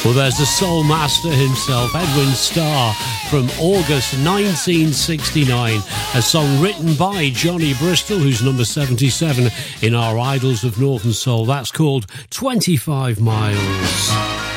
Well, there's the soul master himself, Edwin Starr, from August 1969. A song written by Johnny Bristol, who's number 77 in our Idols of Northern Soul. That's called 25 Miles.